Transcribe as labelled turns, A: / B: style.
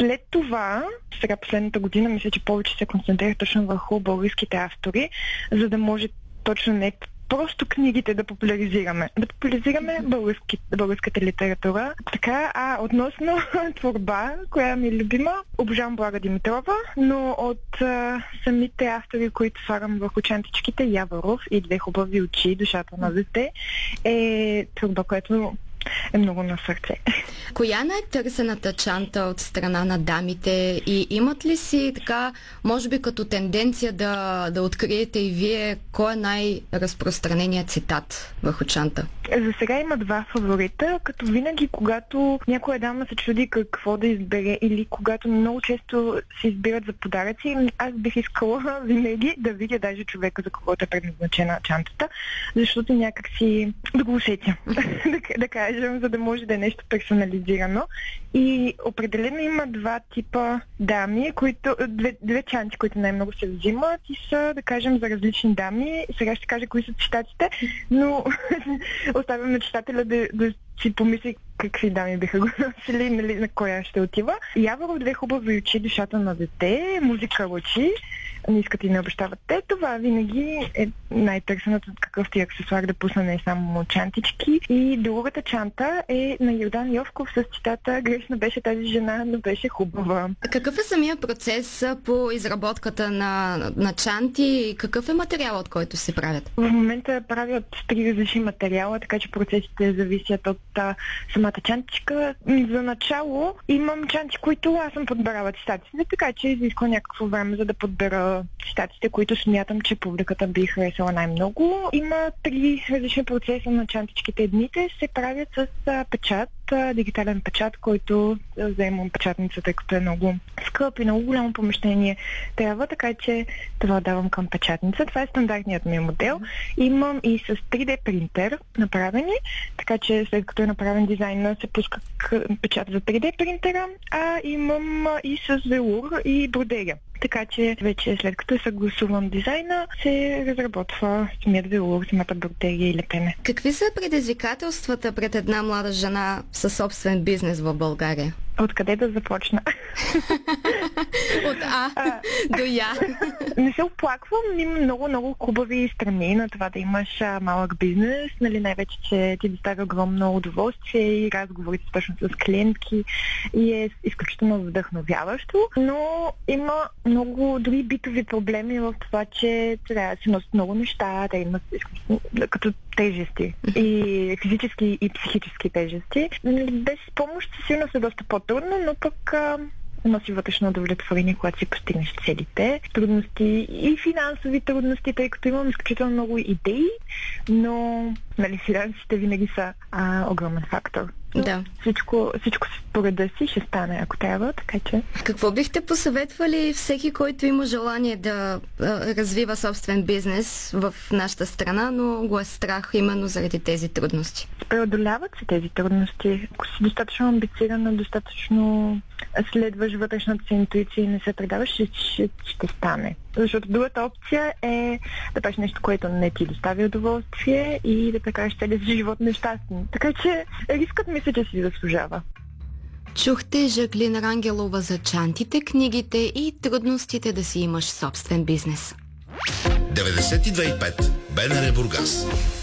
A: След това, сега последната година, мисля, че повече се концентрирах точно върху българските автори, за да може точно не просто книгите да популяризираме. Да популяризираме българската литература. Така, относно творба, коя ми е любима, обожавам Блага Димитрова, но от самите автори, които слагам върху чантичките, Яворов и Две хубави очи, Душата на дете, е творба, която е много на сърце.
B: Коя е най-търсената чанта от страна на дамите и имат ли си така, може би като тенденция да откриете и вие, кой е най-разпространеният цитат върху чанта?
A: За сега има два фаворита, като винаги, когато някоя дама се чуди какво да избере или когато много често се избират за подаръци, аз бих искала винаги да видя даже човека, за когото е предназначена чантата, защото някак си да го усетя, да кажем, за да може да е нещо персонализирано. И определено има два типа дами, две чанти, които най-много се взимат и са, да кажем, за различни дами. Сега ще кажа кои са цитатите, но оставям на читателя да си помисли какви дами биха го носили, нали, на коя ще отива. Яворов, Две хубави очи, Душата на дете, Музика лъчи, Не искат и не обещават те. Това винаги е най-търсеното, какъв ти аксесуар да пусна, не само чантички. И другата чанта е на Йордан Йовков с цитата: "Грешна беше тази жена, но беше хубава."
B: Какъв е самия процес по изработката на чанти и какъв е материалът, който се правят?
A: В момента правят 3 различни материала, така че процесите зависят от самата чантичка. За начало имам чанти, които аз съм подбирала цитатите, така че изисква някакво време, за да подбера цитатите, които смятам, че публиката би харесала най-много. Има 3 различни процеса на чантичките. Едните се правят с печат, дигитален печат, който вземам печатница, тъй като е много скъп и много голямо помещение трябва, така че това давам към печатница. Това е стандартният ми модел. Имам и с 3D принтер направени, така че след като е направен дизайна, се пуска печат за 3D принтера, а имам и с велур и бродерия. Така че вече след като е съгласуван дизайна, се разработва самият велур, самата бродерия и лепене.
B: Какви са предизвикателствата пред една млада жена със собствен бизнес в България?
A: Откъде да започна?
B: От А до Я.
A: Не се оплаквам, има много хубави страни на това да имаш малък бизнес, нали, най-вече, че ти доставя огромно удоволствие и разговорите точно с клиентки и е изключително вдъхновяващо, но има много дори битови проблеми в това, че трябва да се носят много неща, да има като тежести и физически и психически тежести. Без помощ сигурно са доста по-трудно, но пък носи вътрешно удовлетворение, когато си постигнеш целите. Трудности и финансови трудности, тъй като имам изключително много идеи, но нали, финансите винаги са огромен фактор.
B: Да.
A: Всичко по реда си ще стане, ако трябва, така че...
B: Какво бихте посъветвали всеки, който има желание да развива собствен бизнес в нашата страна, но го е страх именно заради тези трудности?
A: Преодоляват се тези трудности. Ако си достатъчно амбицирана, достатъчно следваш вътрешната си интуиция и не се предаваш, ще стане. Защото другата опция е да правиш нещо, което не ти достави удоволствие и да прекараш целия си живот нещастен. Така че рискът мисля, че си заслужава.
B: Чухте Жаклин Рангелова за чантите, книгите и трудностите да си имаш собствен бизнес.
C: 92.5 БНР Бургас.